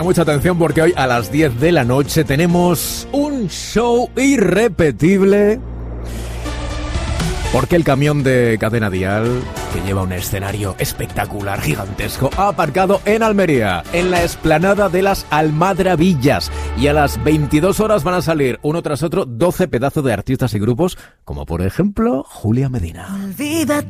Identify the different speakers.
Speaker 1: Bueno, mucha atención porque hoy a las 10 de la noche tenemos un show irrepetible. Porque el camión de Cadena Dial, que lleva un escenario espectacular, gigantesco, ha aparcado en Almería, en la explanada de las Almadrabillas. Y a las 22 horas van a salir, uno tras otro, 12 pedazos de artistas y grupos, como por ejemplo Julia Medina.
Speaker 2: Olvídate